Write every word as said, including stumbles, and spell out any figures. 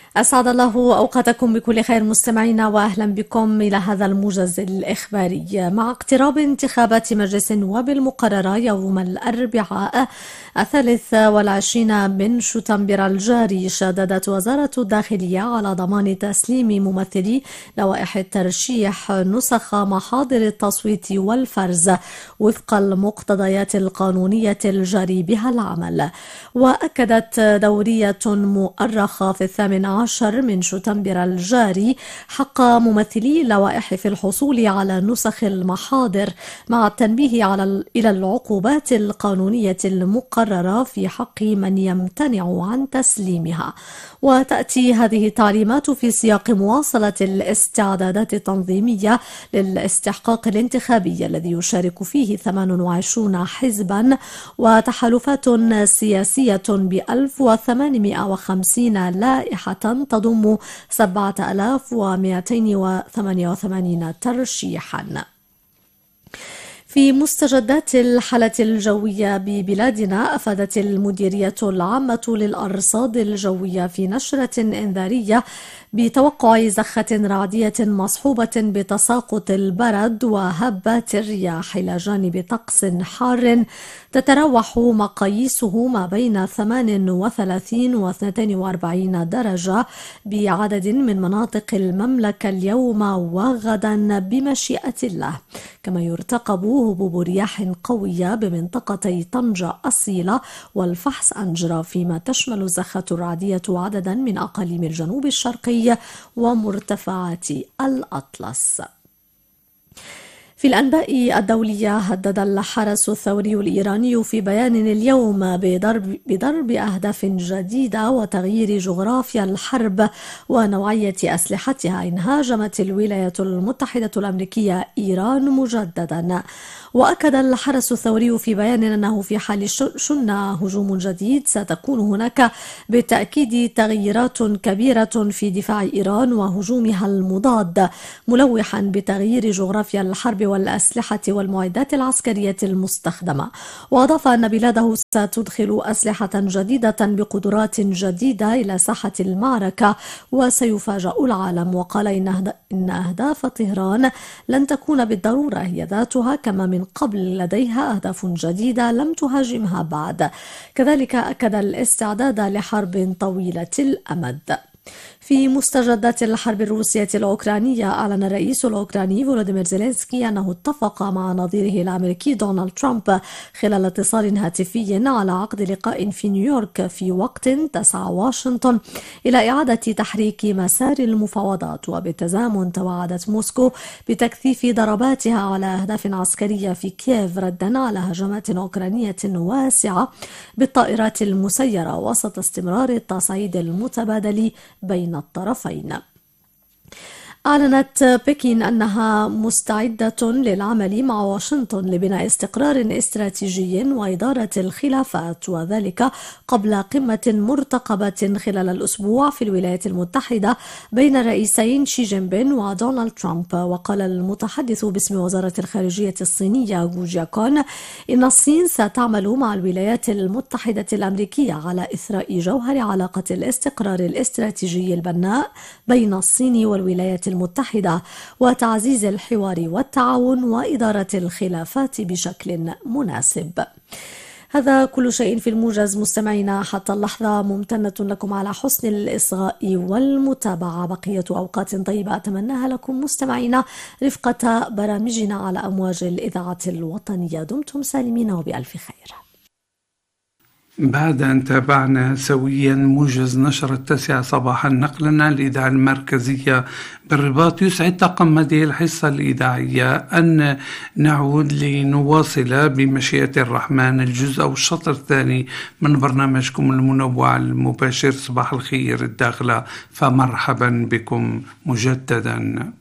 أسعد الله أوقاتكم بكل خير مستمعينا، وأهلا بكم إلى هذا الموجز الإخباري. مع اقتراب انتخابات مجلس النواب المقررة يوم الأربعاء الثالث والعشرين من شتنبر الجاري، شددت وزارة الداخلية على ضمان تسليم ممثلي لوائح الترشيح نسخ محاضر التصويت والفرز وفق المقتضيات القانونية الجاري بها العمل. وأكدت دورية مؤرخة في الثامن عشر من شتنبر الجاري حق ممثلي اللوائح في الحصول على نسخ المحاضر، مع التنبيه على إلى العقوبات القانونية المقررة في حق من يمتنع عن تسليمها. وتأتي هذه التعليمات في سياق مواصلة الاستعدادات التنظيمية للاستحقاق الانتخابي الذي يشارك فيه ثمانية وعشرين حزبا وتحالفات سياسية ب ألف وثمانمائة وخمسين لائحة تضم سبعة آلاف ومئتين وثمانية وثمانين ترشيحا. في مستجدات الحالة الجوية ببلادنا، أفادت المديرية العامة للأرصاد الجوية في نشرة إنذارية بتوقع زخة رعدية مصحوبة بتساقط البرد وهبات الرياح إلى جانب طقس حار تتراوح مقاييسه ما بين ثمانية وثلاثين و اثنين وأربعين درجة بعدد من مناطق المملكة اليوم وغدا بمشيئة الله. كما يرتقب هبوب رياح قوية بمنطقتي طنجة أصيلة والفحص أنجرة، فيما تشمل الزخة الرعدية عددا من أقاليم الجنوب الشرقي ومرتفعات الأطلس. في الأنباء الدولية، هدد الحرس الثوري الإيراني في بيان اليوم بضرب, بضرب أهداف جديدة وتغيير جغرافيا الحرب ونوعية أسلحتها إن هاجمت الولايات المتحدة الأمريكية إيران مجددا. وأكد الحرس الثوري في بيان أنه في حال شن هجوم جديد ستكون هناك بالتأكيد تغييرات كبيرة في دفاع إيران وهجومها المضاد، ملوحا بتغيير جغرافيا الحرب والأسلحة والمعدات العسكرية المستخدمة. وأضاف أن بلاده ستدخل أسلحة جديدة بقدرات جديدة إلى ساحة المعركة وسيفاجأ العالم. وقال إن أهداف طهران لن تكون بالضرورة هي ذاتها، كما من قبل لديها أهداف جديدة لم تهاجمها بعد. كذلك أكد الاستعداد لحرب طويلة الأمد. في مستجدات الحرب الروسية الأوكرانية، أعلن الرئيس الأوكراني فولوديمير زيلينسكي أنه اتفق مع نظيره الأمريكي دونالد ترامب خلال اتصال هاتفي على عقد لقاء في نيويورك في وقت تسعى واشنطن إلى إعادة تحريك مسار المفاوضات. وبالتزامن توعدت موسكو بتكثيف ضرباتها على أهداف عسكرية في كييف ردا على هجمات أوكرانية واسعة بالطائرات المسيرة وسط استمرار التصعيد المتبادل بين الطرفين. أعلنت بكين أنها مستعدة للعمل مع واشنطن لبناء استقرار استراتيجي وإدارة الخلافات، وذلك قبل قمة مرتقبة خلال الأسبوع في الولايات المتحدة بين الرئيسين شي جين بين ودونالد ترامب. وقال المتحدث باسم وزارة الخارجية الصينية جو جياكون إن الصين ستعمل مع الولايات المتحدة الأمريكية على إثراء جوهر علاقة الاستقرار الاستراتيجي البناء بين الصين والولايات المتحدة وتعزيز الحوار والتعاون وإدارة الخلافات بشكل مناسب. هذا كل شيء في الموجز مستمعينا حتى اللحظة، ممتنة لكم على حسن الإصغاء والمتابعة. بقية أوقات طيبة أتمناها لكم مستمعينا رفقة برامجنا على أمواج الإذاعة الوطنية. دمتم سالمين وبألف خير. بعد أن تابعنا سويا موجز نشرة التاسعة صباحا نقلنا الإذاعة المركزية بالرباط، يسعد طاقم هذه الحصة الإذاعية أن نعود لنواصل بمشيئة الرحمن الجزء أو الشطر الثاني من برنامجكم المنوع المباشر صباح الخير الداخلة، فمرحبا بكم مجددا.